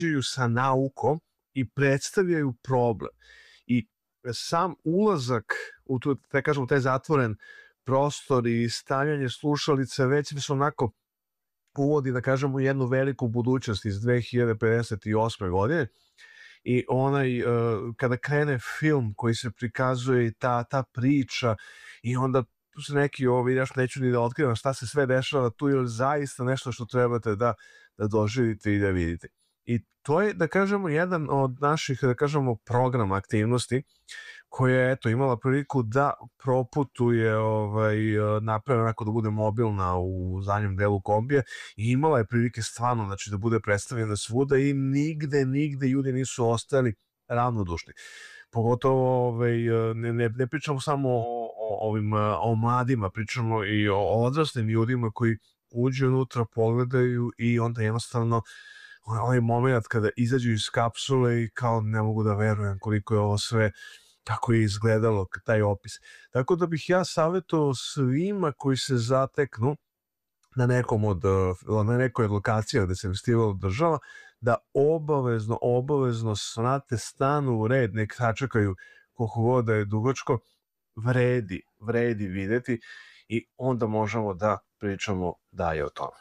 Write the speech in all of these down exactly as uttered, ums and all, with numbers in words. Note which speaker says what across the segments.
Speaker 1: sa naukom i predstavljaju problem. I sam ulazak u tu, da kažemo, taj zatvoren prostor i stavljanje slušalice već se onako uvodi, da kažemo, jednu veliku budućnost iz dve hiljade pedeset osme. godine i onaj, uh, kada krene film koji se prikazuje i ta, ta priča i onda se neki, ovo, ja neću ni da otkrivam šta se sve dešava tu, ili zaista nešto što trebate da, da doživite i da vidite. I to je, da kažemo, jedan od naših, da kažemo, programa aktivnosti koja je, eto, imala priliku da proputuje, ovaj, napravljena onako da bude mobilna u zadnjem delu kombija i imala je prilike stvarno, znači, da bude predstavljena svuda i nigde, nigde ljudi nisu ostali ravnodušni. Pogotovo, ovaj, ne, ne, ne pričamo samo o, o ovim o mladima, pričamo i o odraslim ljudima koji uđu unutra, pogledaju i onda jednostavno ovaj moment kada izađu iz kapsule i kao ne mogu da verujem koliko je ovo sve, kako je izgledalo taj opis. Tako da bih ja savjetovao svima koji se zateknu na nekom od, na nekoj od lokacija gde se festival održava, da obavezno, obavezno snate, stanu u red, nek sačekaju koliko god da je dugačko, vredi, vredi videti i onda možemo da pričamo dalje o tome.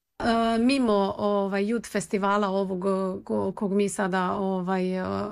Speaker 2: Mimo ovaj Youth festivala ovog kog mi sada ovaj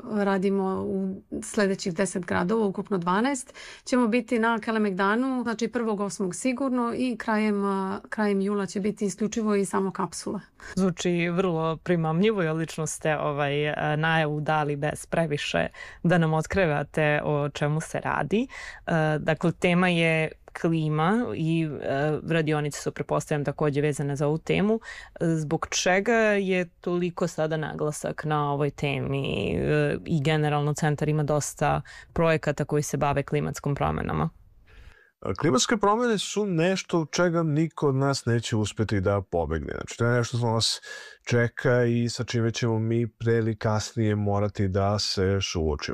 Speaker 2: radimo u sledećih deset gradova, ukupno dvanaest, ćemo biti na Kalemegdanu, znači prvog osmog sigurno i krajem, krajem jula će biti isključivo i samo kapsula.
Speaker 3: Zvuči vrlo primamljivo i odlično ste ovaj najavu dali bez previše da nam otkrivate o čemu se radi. Dakle, tema je klima i e, radionice su, pretpostavljam, takođe vezane za ovu temu. Zbog čega je toliko sada naglasak na ovoj temi e, i generalno centar ima dosta projekata koji se bave klimatskom promenama?
Speaker 1: Klimatske promene su nešto čega niko od nas neće uspeti da pobegne. Znači, to je nešto što nas čeka i sa čime ćemo mi pre ili kasnije morati da se suočimo.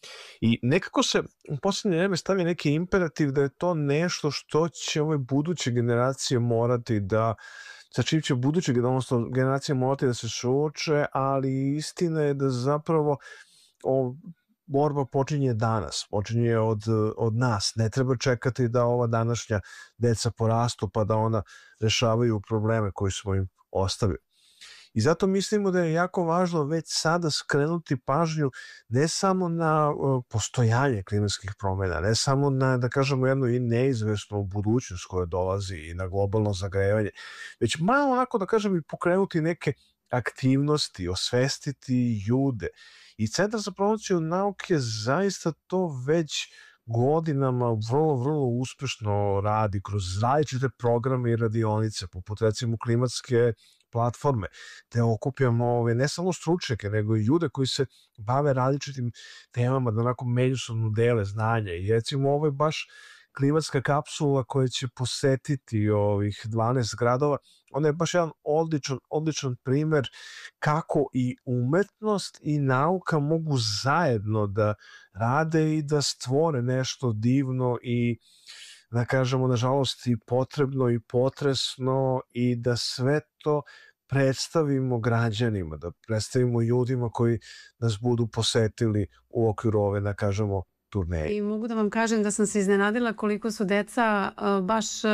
Speaker 1: I nekako se u poslednje vreme stavi neki imperativ da je to nešto što će ove buduće generacije morati da, sa čim će buduće generacije morati da se suoče, ali istina je da zapravo o, borba počinje danas, počinje od, od nas. Ne treba čekati da ova današnja deca porastu pa da ona rešavaju probleme koje smo im ostavili. I zato mislimo da je jako važno već sada skrenuti pažnju ne samo na postojanje klimatskih promena, ne samo na, da kažemo, jednu i neizvesnu budućnost koja dolazi i na globalno zagrevanje, već malo onako, da kažem, i pokrenuti neke aktivnosti, osvestiti ljude. I Centar za promociju nauke zaista to već godinama vrlo, vrlo uspešno radi kroz različite programe i radionice, poput recimo klimatske platforme, te okupljamo ove, ne samo stručnjake, nego i ljude koji se bave različitim temama, da onako međusobno dele znanja. I recimo ovo je baš klimatska kapsula koja će posetiti ovih dvanaest gradova. Ona je baš jedan odličan, odličan primer kako i umetnost i nauka mogu zajedno da rade i da stvore nešto divno i, da kažemo, nažalost, i potrebno i potresno i da sve to predstavimo građanima, da predstavimo ljudima koji nas budu posetili u okviru ove, da kažemo, turneje.
Speaker 2: I mogu da vam kažem da sam se iznenadila koliko su deca uh, baš uh,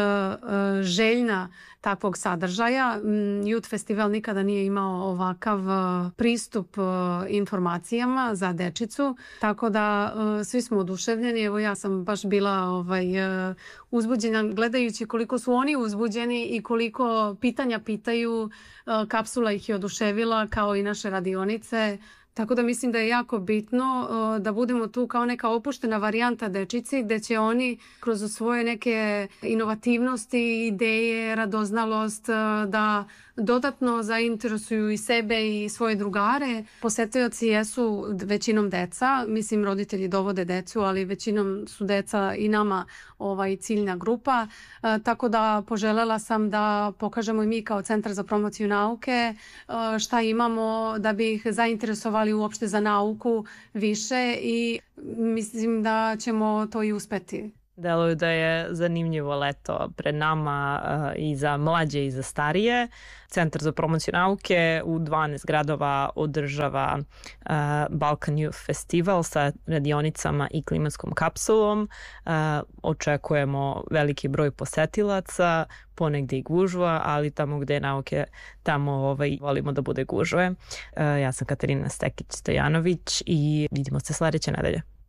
Speaker 2: željna takvog sadržaja. Youth festival nikada nije imao ovakav uh, pristup uh, informacijama za dečicu, tako da uh, svi smo oduševljeni. Evo, ja sam baš bila ovaj, uh, uzbuđena gledajući koliko su oni uzbuđeni i koliko pitanja pitaju. Uh, kapsula ih je oduševila, kao i naše radionice. Tako da mislim da je jako bitno uh, da budemo tu kao neka opuštena varijanta dečici, gde će oni kroz svoje neke inovativnosti, ideje, radoznalost uh, da dodatno zainteresuju i sebe i svoje drugare. Posetioci jesu većinom deca, mislim roditelji dovode decu, ali većinom su deca i nama ovaj, ciljna grupa. Uh, tako da poželela sam da pokažemo i mi kao Centar za promociju nauke uh, šta imamo da bi ih zainteresovali uopšte za nauku više i mislim da ćemo to i uspeti.
Speaker 3: Deluje da je zanimljivo leto pred nama uh, i za mlađe i za starije. Centar za promociju nauke u dvanaest gradova održava uh, Balkan Youth Festival sa radionicama i klimatskom kapsulom. Uh, očekujemo veliki broj posetilaca, ponegde i gužva, ali tamo gde je nauke, tamo ovaj, volimo da bude gužve. Uh, ja sam Katarina Stekić-Stojanović i vidimo se sledeće nedelje.